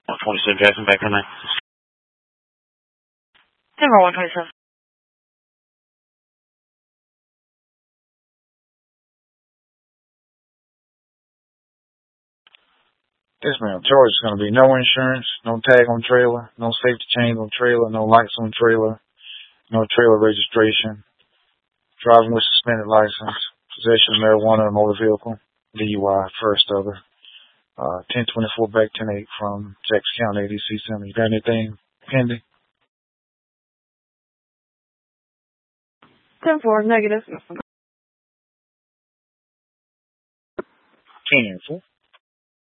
27 Jackson, back on 9. Denver 127. Yes, ma'am. Charge is going to be no insurance, no tag on trailer, no safety chains on trailer, no lights on trailer, no trailer registration, driving with suspended license, possession of marijuana or motor vehicle, DUI, first other. 1024 back 108 from Jackson County ADC Center. You got anything pending? 10-4, negative. 10-4.